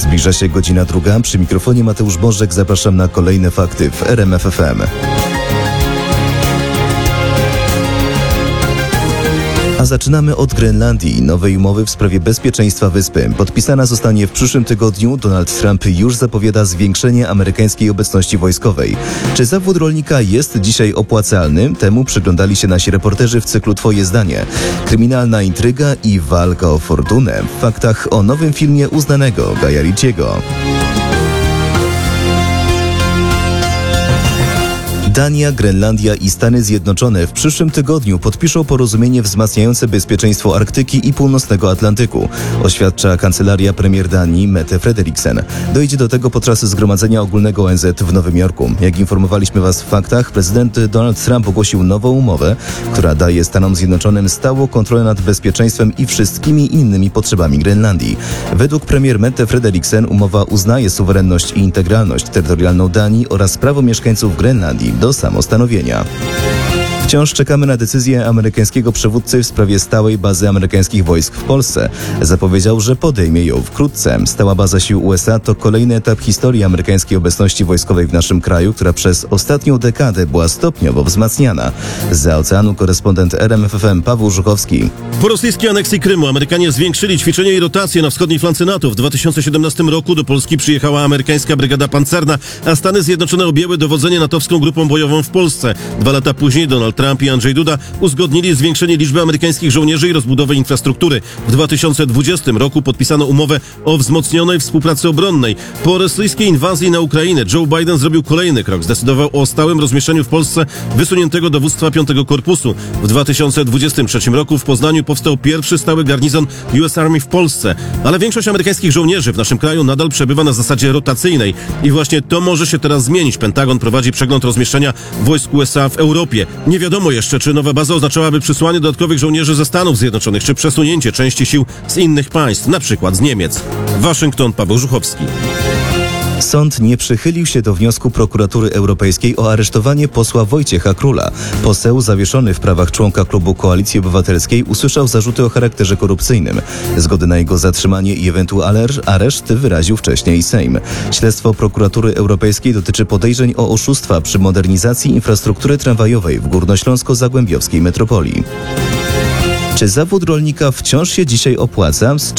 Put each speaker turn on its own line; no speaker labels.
Zbliża się godzina 2. Przy mikrofonie Mateusz Bożek. Zapraszam na kolejne fakty w RMF FM. A zaczynamy od Grenlandii. Nowej umowy w sprawie bezpieczeństwa wyspy. Podpisana zostanie w przyszłym tygodniu. Donald Trump już zapowiada zwiększenie amerykańskiej obecności wojskowej. Czy zawód rolnika jest dzisiaj opłacalny? Temu przyglądali się nasi reporterzy w cyklu Twoje zdanie. Kryminalna intryga i walka o fortunę. W faktach o nowym filmie uznanego Guya Ritchiego. Dania, Grenlandia i Stany Zjednoczone w przyszłym tygodniu podpiszą porozumienie wzmacniające bezpieczeństwo Arktyki i Północnego Atlantyku, oświadcza kancelaria premier Danii Mette Frederiksen. Dojdzie do tego podczas Zgromadzenia Ogólnego ONZ w Nowym Jorku. Jak informowaliśmy Was w faktach, prezydent Donald Trump ogłosił nową umowę, która daje Stanom Zjednoczonym stałą kontrolę nad bezpieczeństwem i wszystkimi innymi potrzebami Grenlandii. Według premier Mette Frederiksen umowa uznaje suwerenność i integralność terytorialną Danii oraz prawo mieszkańców Grenlandii do samostanowienia. Wciąż czekamy na decyzję amerykańskiego przywódcy w sprawie stałej bazy amerykańskich wojsk w Polsce. Zapowiedział, że podejmie ją wkrótce. Stała baza sił USA to kolejny etap historii amerykańskiej obecności wojskowej w naszym kraju, która przez ostatnią dekadę była stopniowo wzmacniana. Zza oceanu korespondent RMF FM Paweł Żuchowski.
Po rosyjskiej aneksji Krymu Amerykanie zwiększyli ćwiczenia i rotacje na wschodniej flance NATO. W 2017 roku do Polski przyjechała amerykańska brygada pancerna, a Stany Zjednoczone objęły dowodzenie natowską grupą bojową w Polsce. 2 lata później Donald Trump i Andrzej Duda uzgodnili zwiększenie liczby amerykańskich żołnierzy i rozbudowę infrastruktury. W 2020 roku podpisano umowę o wzmocnionej współpracy obronnej. Po rosyjskiej inwazji na Ukrainę Joe Biden zrobił kolejny krok. Zdecydował o stałym rozmieszczeniu w Polsce wysuniętego dowództwa 5 Korpusu. W 2023 roku w Poznaniu powstał pierwszy stały garnizon US Army w Polsce. Ale większość amerykańskich żołnierzy w naszym kraju nadal przebywa na zasadzie rotacyjnej. I właśnie to może się teraz zmienić. Pentagon prowadzi przegląd rozmieszczenia wojsk USA w Europie. Nie wiadomo jeszcze, czy nowa baza oznaczałaby przysłanie dodatkowych żołnierzy ze Stanów Zjednoczonych, czy przesunięcie części sił z innych państw, na przykład z Niemiec. Waszyngton, Paweł Żuchowski.
Sąd nie przychylił się do wniosku prokuratury europejskiej o aresztowanie posła Wojciecha Króla. Poseł zawieszony w prawach członka klubu Koalicji Obywatelskiej usłyszał zarzuty o charakterze korupcyjnym. Zgodę na jego zatrzymanie i ewentualny areszt wyraził wcześniej Sejm. Śledztwo prokuratury europejskiej dotyczy podejrzeń o oszustwa przy modernizacji infrastruktury tramwajowej w górnośląsko-zagłębiowskiej metropolii. Czy zawód rolnika wciąż się dzisiaj opłaca?